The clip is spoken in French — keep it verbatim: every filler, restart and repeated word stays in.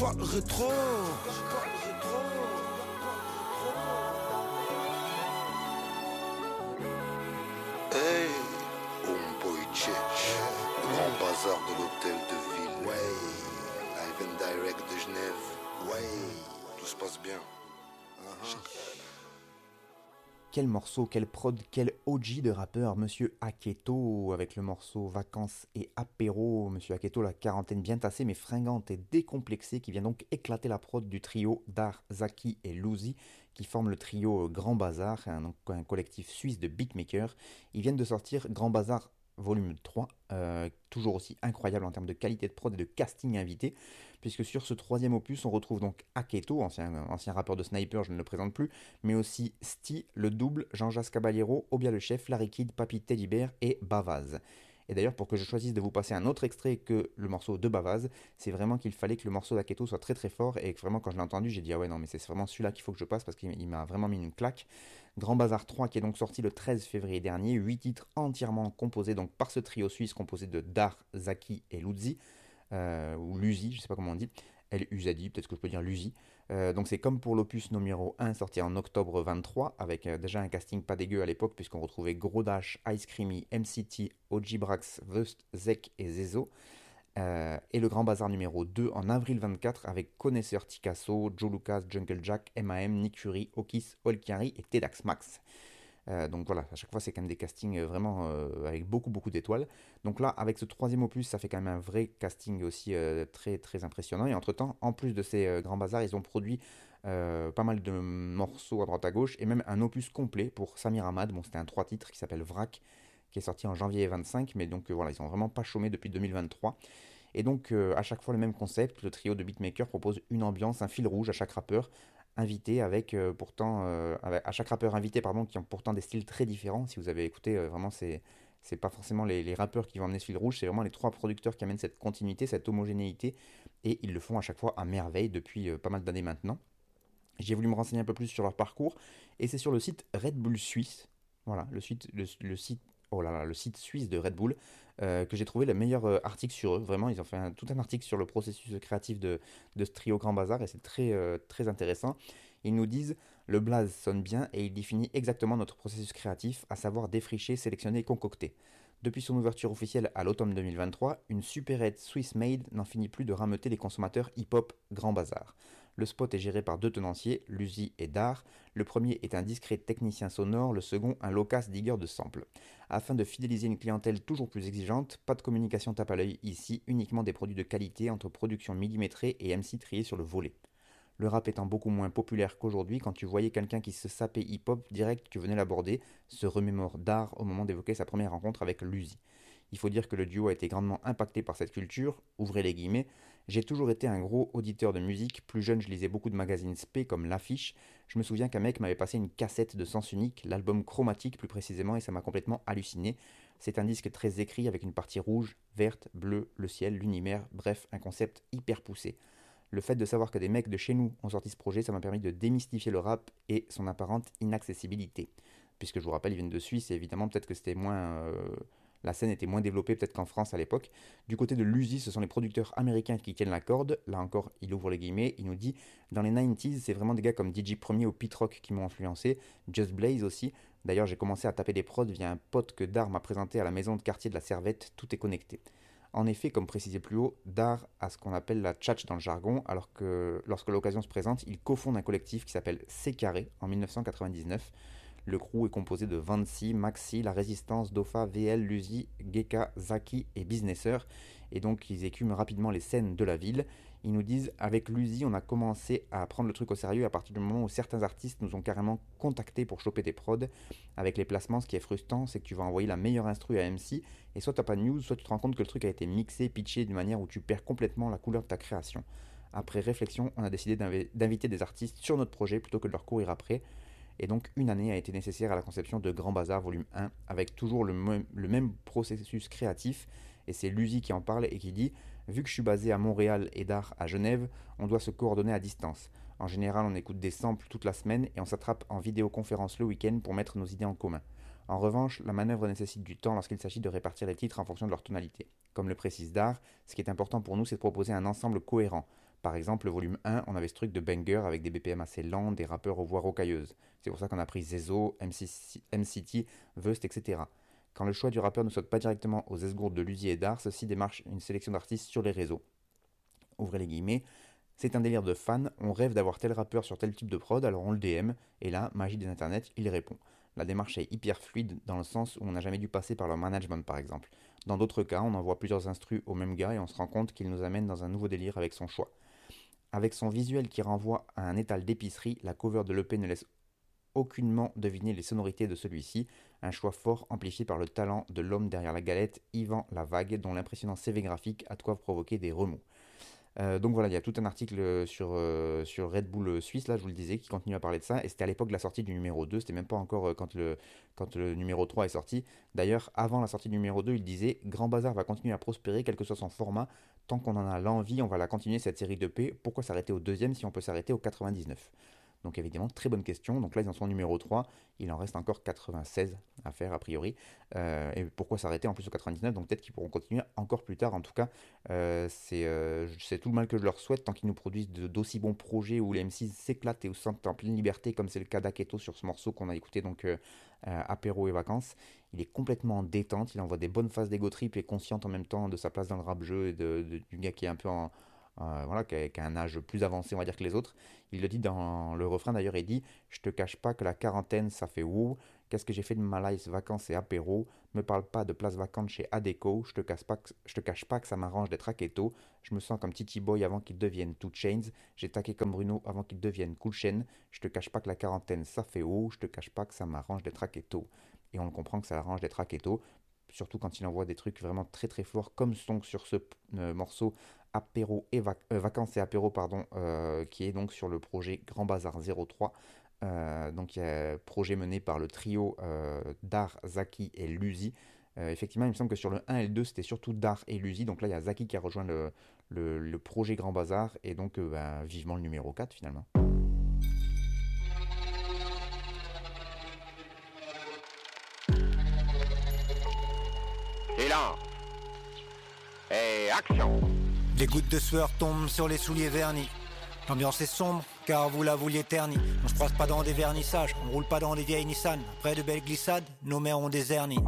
parle rétro. Hey, Homeboy Tchetch, le grand bazar de l'hôtel de ville. Ouais, live and direct de Genève. Ouais, tout se passe bien. Uh-huh. Quel morceau, quel prod, quel O G de rappeur, Monsieur Aketo, avec le morceau Vacances et Apéro. Monsieur Aketo, la quarantaine bien tassée mais fringante et décomplexée, qui vient donc éclater la prod du trio Dar, Zaki et Louzi, qui forment le trio Grand Bazar, un, un collectif suisse de beatmakers. Ils viennent de sortir Grand Bazar volume trois, euh, toujours aussi incroyable en termes de qualité de prod et de casting invité, puisque sur ce troisième opus, on retrouve donc Aketo, ancien, ancien rappeur de Sniper, je ne le présente plus, mais aussi Sti, le double, Jean-Jacques Caballero, Obia le chef, Larry Kid, Papy Teddy Bear et Bavaz. Et d'ailleurs, pour que je choisisse de vous passer un autre extrait que le morceau de Bavaz, c'est vraiment qu'il fallait que le morceau d'Aketo soit très très fort, et que vraiment quand je l'ai entendu, j'ai dit ah ouais non mais c'est vraiment celui-là qu'il faut que je passe parce qu'il m'a vraiment mis une claque. Grand Bazar trois qui est donc sorti le treize février dernier, huit titres entièrement composés donc par ce trio suisse composé de Dar, Zaki et Louzi, euh, ou Luzi, je sais pas comment on dit, L-Uzadi, peut-être que je peux dire Luzi. Euh, donc c'est comme pour l'opus numéro un sorti en octobre vingt-trois, avec euh, déjà un casting pas dégueu à l'époque, puisqu'on retrouvait Gros Dash, Ice Creamy, M C T, O G Brax, Vust, Zek et Zezo. Euh, et le Grand Bazar numéro deux en avril vingt-quatre avec Connaisseur Ticasso, Joe Lucas, Jungle Jack, M A M, Nick Fury, Okis, Olkari et Tedax Max. Euh, donc voilà, à chaque fois c'est quand même des castings vraiment euh, avec beaucoup beaucoup d'étoiles. Donc là, avec ce troisième opus, ça fait quand même un vrai casting aussi euh, très très impressionnant. Et entre temps, en plus de ces euh, grands bazars, ils ont produit euh, pas mal de morceaux à droite à gauche et même un opus complet pour Samir Ahmad. Bon, c'était un trois titres qui s'appelle Vrac, qui est sorti en janvier vingt-cinq, mais donc euh, voilà, ils sont vraiment pas chômés depuis deux mille vingt-trois. Et donc euh, à chaque fois le même concept, le trio de beatmakers propose une ambiance, un fil rouge à chaque rappeur invité avec euh, pourtant euh, avec, à chaque rappeur invité pardon qui ont pourtant des styles très différents. Si vous avez écouté euh, vraiment c'est c'est pas forcément les, les rappeurs qui vont amener ce fil rouge, c'est vraiment les trois producteurs qui amènent cette continuité, cette homogénéité, et ils le font à chaque fois à merveille depuis euh, pas mal d'années maintenant. J'ai voulu me renseigner un peu plus sur leur parcours et c'est sur le site Red Bull Suisse. Voilà, le site le, le site oh là là, le site suisse de Red Bull, euh, que j'ai trouvé le meilleur euh, article sur eux. Vraiment, ils ont fait un, tout un article sur le processus créatif de, de ce trio Grand Bazar et c'est très, euh, très intéressant. Ils nous disent le blaze sonne bien et il définit exactement notre processus créatif, à savoir défricher, sélectionner et concocter. Depuis son ouverture officielle à l'automne deux mille vingt-trois, une supérette Swiss Made n'en finit plus de rameuter les consommateurs hip-hop Grand Bazar. Le spot est géré par deux tenanciers, Luzi et Dar. Le premier est un discret technicien sonore, le second un loquace digueur de samples. Afin de fidéliser une clientèle toujours plus exigeante, pas de communication tape à l'œil ici, uniquement des produits de qualité entre production millimétrée et M C triés sur le volet. Le rap étant beaucoup moins populaire qu'aujourd'hui, quand tu voyais quelqu'un qui se sapait hip-hop, direct tu venais l'aborder, se remémore Dar au moment d'évoquer sa première rencontre avec Luzi. Il faut dire que le duo a été grandement impacté par cette culture, ouvrez les guillemets. J'ai toujours été un gros auditeur de musique, plus jeune je lisais beaucoup de magazines spé comme L'Affiche. Je me souviens qu'un mec m'avait passé une cassette de Sens Unique, l'album Chromatique plus précisément, et ça m'a complètement halluciné. C'est un disque très écrit avec une partie rouge, verte, bleue, le ciel, l'univers, bref, un concept hyper poussé. Le fait de savoir que des mecs de chez nous ont sorti ce projet, ça m'a permis de démystifier le rap et son apparente inaccessibilité. Puisque je vous rappelle, ils viennent de Suisse et évidemment peut-être que c'était moins... Euh, la scène était moins développée peut-être qu'en France à l'époque. Du côté de Luzi, ce sont les producteurs américains qui tiennent la corde. Là encore, il ouvre les guillemets, il nous dit « Dans les quatre-vingt-dix, c'est vraiment des gars comme D J Premier ou Pete Rock qui m'ont influencé, Just Blaze aussi. D'ailleurs, j'ai commencé à taper des prods via un pote que Dar m'a présenté à la maison de quartier de la Servette, tout est connecté. » En effet, comme précisé plus haut, Dar a ce qu'on appelle la tchatch dans le jargon, alors que lorsque l'occasion se présente, il cofonde un collectif qui s'appelle C Carré en dix-neuf cent quatre-vingt-dix-neuf. Le crew est composé de Vancy, Maxi, La Résistance, Dofa, V L, Luzi, Geka, Zaki et Businesser. Et donc ils écument rapidement les scènes de la ville. Ils nous disent, avec Luzi, on a commencé à prendre le truc au sérieux à partir du moment où certains artistes nous ont carrément contactés pour choper des prods. Avec les placements, ce qui est frustrant, c'est que tu vas envoyer la meilleure instru à M C, et soit t'as pas de news, soit tu te rends compte que le truc a été mixé, pitché d'une manière où tu perds complètement la couleur de ta création. Après réflexion, on a décidé d'inv- d'inviter des artistes sur notre projet plutôt que de leur courir après. Et donc une année a été nécessaire à la conception de Grand Bazar volume un, avec toujours le, m- le même processus créatif, et c'est Luzi qui en parle et qui dit « Vu que je suis basé à Montréal et Dar à Genève, on doit se coordonner à distance. En général, on écoute des samples toute la semaine et on s'attrape en vidéoconférence le week-end pour mettre nos idées en commun. En revanche, la manœuvre nécessite du temps lorsqu'il s'agit de répartir les titres en fonction de leur tonalité. Comme le précise Dar, ce qui est important pour nous, c'est de proposer un ensemble cohérent. Par exemple, le volume un, on avait ce truc de banger avec des B P M assez lents, des rappeurs aux voix rocailleuses. C'est pour ça qu'on a pris Zezo, M C T, Vust, et cetera. Quand le choix du rappeur ne saute pas directement aux esgourdes de Luzi et d'Art, ceci démarche une sélection d'artistes sur les réseaux. Ouvrez les guillemets. C'est un délire de fan, on rêve d'avoir tel rappeur sur tel type de prod, alors on le D M, et là, magie des internets, il répond. La démarche est hyper fluide dans le sens où on n'a jamais dû passer par leur management par exemple. Dans d'autres cas, on envoie plusieurs instrus au même gars et on se rend compte qu'il nous amène dans un nouveau délire avec son choix. Avec son visuel qui renvoie à un étal d'épicerie, la cover de l'E P ne laisse aucunement deviner les sonorités de celui-ci, un choix fort amplifié par le talent de l'homme derrière la galette, Yvan Lavague, dont l'impressionnant C V graphique a de quoi provoquer des remous. Euh, donc voilà, il y a tout un article sur, euh, sur Red Bull Suisse, là je vous le disais, qui continue à parler de ça, et c'était à l'époque de la sortie du numéro deux, c'était même pas encore euh, quand, le, quand le numéro trois est sorti. D'ailleurs, avant la sortie du numéro deux, il disait « Grand Bazar va continuer à prospérer, quel que soit son format, tant qu'on en a l'envie, on va la continuer cette série d'E P, pourquoi s'arrêter au deuxième si on peut s'arrêter au quatre-vingt-dix-neuf ?» Donc évidemment, très bonne question. Donc là, ils en sont au numéro trois. Il en reste encore quatre-vingt-seize à faire, a priori. Euh, et pourquoi s'arrêter en plus au quatre-vingt-dix-neuf? Donc peut-être qu'ils pourront continuer encore plus tard. En tout cas, euh, c'est, euh, c'est tout le mal que je leur souhaite tant qu'ils nous produisent de, d'aussi bons projets où les M C s'éclatent et où se sentent en pleine liberté, comme c'est le cas d'Aketo sur ce morceau qu'on a écouté, donc euh, euh, Apéro et Vacances. Il est complètement en détente. Il envoie des bonnes phases d'ego trip et consciente en même temps de sa place dans le rap-jeu et de, de, du gars qui est un peu en... Euh, voilà, qui a, qui a un âge plus avancé, on va dire, que les autres. Il le dit dans le refrain d'ailleurs, il dit « Je te cache pas que la quarantaine, ça fait wouh. Qu'est-ce que j'ai fait de ma life, vacances et apéro. Me parle pas de place vacante chez Adecco. Je te cache pas que, je te cache pas que ça m'arrange d'être Aketo. Je me sens comme Titi Boy avant qu'il devienne Two Chains. J'ai taqué comme Bruno avant qu'il devienne Cool Chain. Je te cache pas que la quarantaine, ça fait wouh. Je te cache pas que ça m'arrange d'être Aketo. » Et on le comprend que ça arrange d'être Aketo. Surtout quand il envoie des trucs vraiment très très forts, comme donc sur ce euh, morceau Apéro et vac- euh, Vacances et Apéro, pardon, euh, qui est donc sur le projet Grand Bazar zéro trois. Euh, donc il y a un projet mené par le trio euh, Dar, Zaki et Luzi. Euh, effectivement, il me semble que sur le un et le deux, c'était surtout Dar et Luzi. Donc là, il y a Zaki qui a rejoint le, le, le projet Grand Bazar. Et donc, euh, ben, vivement le numéro quatre finalement. Silence. Et action. Des gouttes de sueur tombent sur les souliers vernis. L'ambiance est sombre, car vous la vouliez ternie. On se croise pas dans des vernissages, on roule pas dans des vieilles Nissan. Après de belles glissades, nos mères ont des hernies.